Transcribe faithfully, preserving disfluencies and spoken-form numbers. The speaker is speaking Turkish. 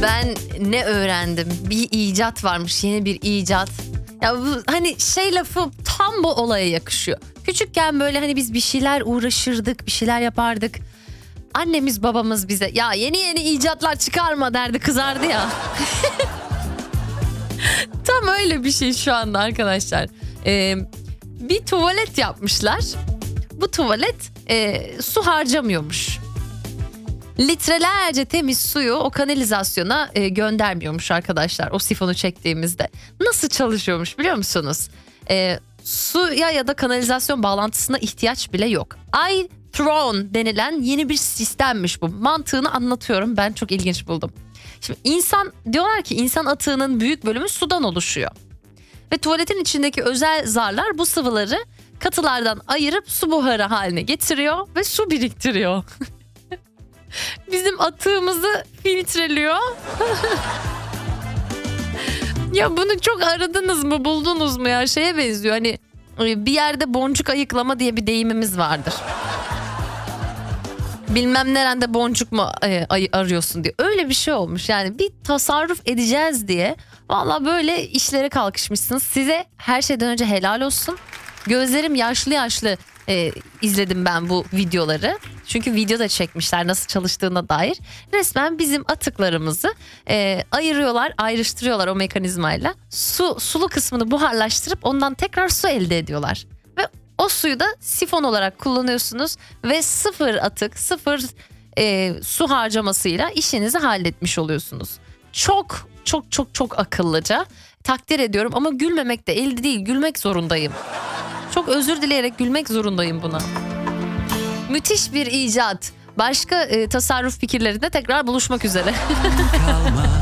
Ben ne öğrendim? Bir icat varmış, yeni bir icat. Ya bu hani şey lafı tam bu olaya yakışıyor. Küçükken böyle hani biz bir şeyler uğraşırdık, bir şeyler yapardık. Annemiz babamız bize ya yeni yeni icatlar çıkarma derdi, kızardı ya. Tam öyle bir şey şu anda arkadaşlar. Ee, bir tuvalet yapmışlar. Bu tuvalet e, su harcamıyormuş. Litrelerce temiz suyu o kanalizasyona e, göndermiyormuş arkadaşlar, o sifonu çektiğimizde. Nasıl çalışıyormuş biliyor musunuz? E, suya ya da kanalizasyon bağlantısına ihtiyaç bile yok. iThron denilen yeni bir sistemmiş bu. Mantığını anlatıyorum, ben çok ilginç buldum. Şimdi insan, diyorlar ki insan atığının büyük bölümü sudan oluşuyor. Ve tuvaletin içindeki özel zarlar bu sıvıları katılardan ayırıp su buharı haline getiriyor ve su biriktiriyor. Bizim atığımızı filtreliyor. Ya bunu çok aradınız mı, buldunuz mu ya? Şeye benziyor, hani bir yerde boncuk ayıklama diye bir deyimimiz vardır. Bilmem nerede boncuk mu e, arıyorsun diye. Öyle bir şey olmuş yani, bir tasarruf edeceğiz diye. Valla böyle işlere kalkışmışsınız. Size her şeyden önce helal olsun. Gözlerim yaşlı yaşlı e, izledim ben bu videoları. Çünkü video da çekmişler nasıl çalıştığına dair. Resmen bizim atıklarımızı e, ayırıyorlar, ayrıştırıyorlar o mekanizmayla. Su, sulu kısmını buharlaştırıp ondan tekrar su elde ediyorlar. Ve o suyu da sifon olarak kullanıyorsunuz ve sıfır atık, sıfır e, su harcamasıyla işinizi halletmiş oluyorsunuz. Çok çok çok çok akıllıca, takdir ediyorum ama gülmemek de elde değil, gülmek zorundayım. Çok özür dileyerek gülmek zorundayım buna. Müthiş bir icat. Başka e, tasarruf fikirlerinde tekrar buluşmak üzere.